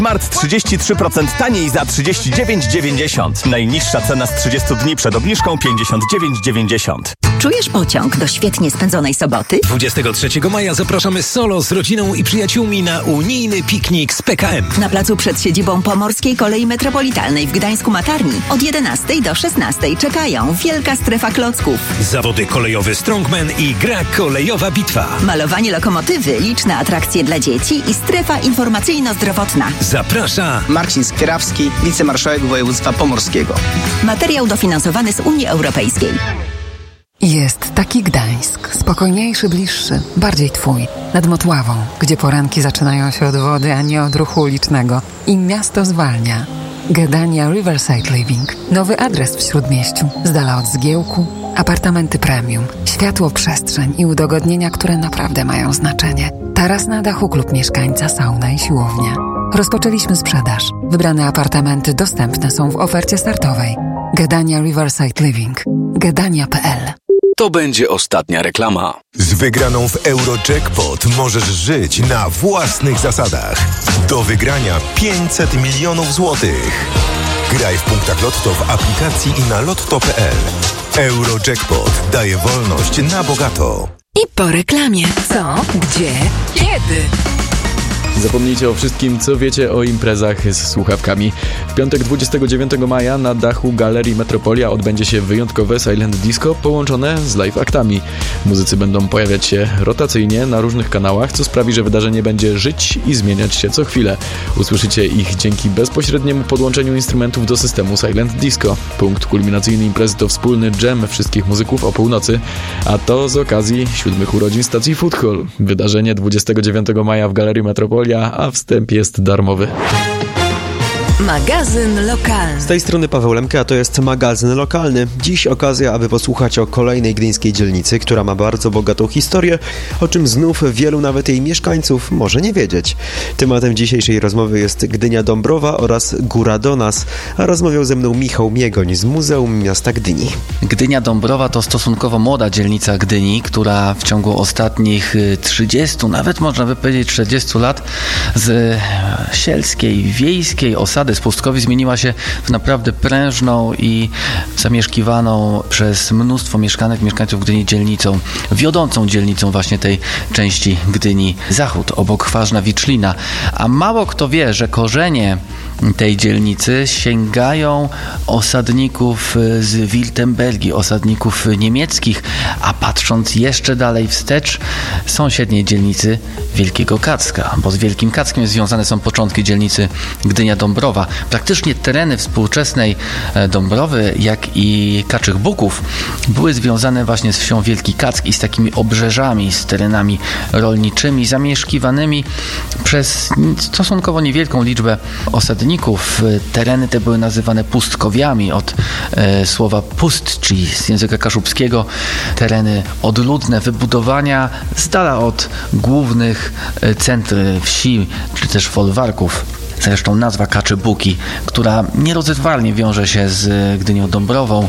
Smart 33% taniej za 39,90. Najniższa cena z 30 dni przed obniżką 59,90. Czujesz pociąg do świetnie spędzonej soboty? 23 maja zapraszamy solo z rodziną i przyjaciółmi na unijny piknik z PKM. Na placu przed siedzibą Pomorskiej Kolei Metropolitalnej w Gdańsku-Matarni od 11 do 16 czekają wielka strefa klocków. Zawody kolejowy Strongman i gra kolejowa bitwa. Malowanie lokomotywy, liczne atrakcje dla dzieci i strefa informacyjno-zdrowotna. Zaprasza Marcin Skierawski, wicemarszałek województwa pomorskiego. Materiał dofinansowany z Unii Europejskiej. Jest taki Gdańsk, spokojniejszy, bliższy, bardziej twój, nad Motławą, gdzie poranki zaczynają się od wody, a nie od ruchu ulicznego. I miasto zwalnia. Gdynia Riverside Living. Nowy adres w Śródmieściu, z dala od zgiełku, apartamenty premium, światło, przestrzeń i udogodnienia, które naprawdę mają znaczenie. Taras na dachu, klub mieszkańca, sauna i siłownia. Rozpoczęliśmy sprzedaż. Wybrane apartamenty dostępne są w ofercie startowej. Gdynia Riverside Living. Gdynia.pl. To będzie ostatnia reklama. Z wygraną w Eurojackpot możesz żyć na własnych zasadach. Do wygrania 500 milionów złotych. Graj w punktach Lotto w aplikacji i na lotto.pl. Eurojackpot daje wolność na bogato. I po reklamie. Co? Gdzie? Kiedy? Zapomnijcie o wszystkim, co wiecie o imprezach z słuchawkami. W piątek 29 maja na dachu Galerii Metropolia odbędzie się wyjątkowe Silent Disco połączone z live aktami. Muzycy będą pojawiać się rotacyjnie na różnych kanałach, co sprawi, że wydarzenie będzie żyć i zmieniać się co chwilę. Usłyszycie ich dzięki bezpośredniemu podłączeniu instrumentów do systemu Silent Disco. Punkt kulminacyjny imprezy to wspólny dżem wszystkich muzyków o północy, a to z okazji 7 urodzin stacji Food Hall. Wydarzenie 29 maja w Galerii Metropolia, a wstęp jest darmowy. Magazyn lokalny. Z tej strony Paweł Lemke, a to jest magazyn lokalny. Dziś okazja, aby posłuchać o kolejnej gdyńskiej dzielnicy, która ma bardzo bogatą historię, o czym znów wielu nawet jej mieszkańców może nie wiedzieć. Tematem dzisiejszej rozmowy jest Gdynia Dąbrowa oraz Góra do nas, a rozmawiał ze mną Michał Miegoń z Muzeum Miasta Gdyni. Gdynia Dąbrowa to stosunkowo młoda dzielnica Gdyni, która w ciągu ostatnich 30, nawet można by powiedzieć 40 lat z sielskiej, wiejskiej osady z pustkowi zmieniła się w naprawdę prężną i zamieszkiwaną przez mnóstwo mieszkańców Gdyni dzielnicą, wiodącą dzielnicą właśnie tej części Gdyni Zachód, obok Chważna Wicznina. A mało kto wie, że korzenie tej dzielnicy sięgają osadników z Wirtembergi, osadników niemieckich, a patrząc jeszcze dalej wstecz, sąsiedniej dzielnicy Wielkiego Kacka, bo z Wielkim Kackiem związane są początki dzielnicy Gdynia Dąbrowa. Praktycznie tereny współczesnej Dąbrowy, jak i Kaczych Buków były związane właśnie z wsią Wielki Kack i z takimi obrzeżami, z terenami rolniczymi, zamieszkiwanymi przez stosunkowo niewielką liczbę osadników. Tereny te były nazywane pustkowiami od słowa pustci z języka kaszubskiego. Tereny odludne, wybudowania z dala od głównych centr wsi, czy też folwarków. Zresztą nazwa Kaczy Buki, która nierozerwalnie wiąże się z Gdynią Dąbrową,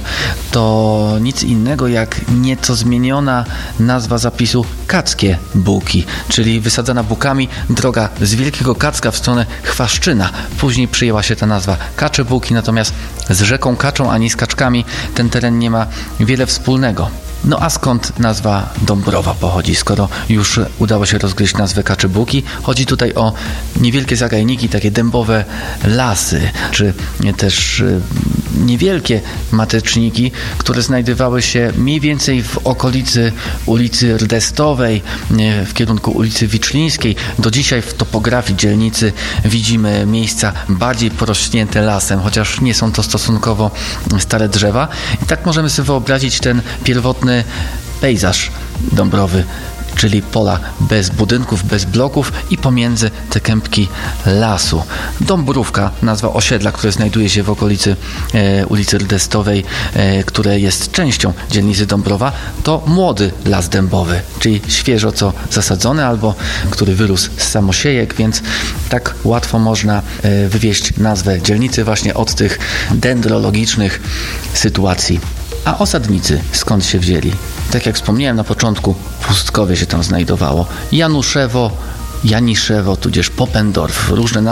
to nic innego jak nieco zmieniona nazwa zapisu Kackie Buki, czyli wysadzana bukami droga z Wielkiego Kacka w stronę Chwaszczyna. Później przyjęła się ta nazwa Kaczy Buki, natomiast z rzeką Kaczą ani z kaczkami ten teren nie ma wiele wspólnego. No a skąd nazwa Dąbrowa pochodzi, skoro już udało się rozgryźć nazwę Kaczy Buki? Chodzi tutaj o niewielkie zagajniki, takie dębowe lasy, czy też niewielkie mateczniki, które znajdowały się mniej więcej w okolicy ulicy Rdestowej, w kierunku ulicy Wiczlińskiej. Do dzisiaj w topografii dzielnicy widzimy miejsca bardziej porośnięte lasem, chociaż nie są to stosunkowo stare drzewa. I tak możemy sobie wyobrazić ten pierwotny pejzaż Dąbrowy, czyli pola bez budynków, bez bloków i pomiędzy te kępki lasu. Dąbrówka, nazwa osiedla, które znajduje się w okolicy ulicy Rdestowej, które jest częścią dzielnicy Dąbrowa, to młody las dębowy, czyli świeżo co zasadzony albo który wyrósł z samosiejek, więc tak łatwo można wywieźć nazwę dzielnicy właśnie od tych dendrologicznych sytuacji. A osadnicy skąd się wzięli? Tak jak wspomniałem na początku, pustkowie się tam znajdowało. Januszewo, Janiszewo, tudzież Popendorf, różne